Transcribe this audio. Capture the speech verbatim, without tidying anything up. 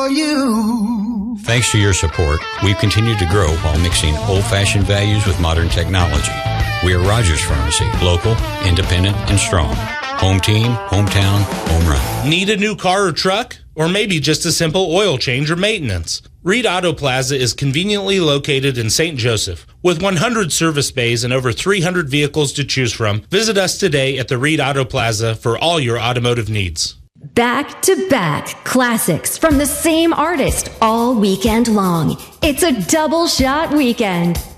for you. Thanks to your support, we've continued to grow while mixing old-fashioned values with modern technology. We are Rogers Pharmacy, local, independent, and strong. Home team, hometown, home run. Need a new car or truck? Or maybe just a simple oil change or maintenance? Reed Auto Plaza is conveniently located in Saint Joseph. With one hundred service bays and over three hundred vehicles to choose from, visit us today at the Reed Auto Plaza for all your automotive needs. Back-to-back classics from the same artist all weekend long. It's a double shot weekend.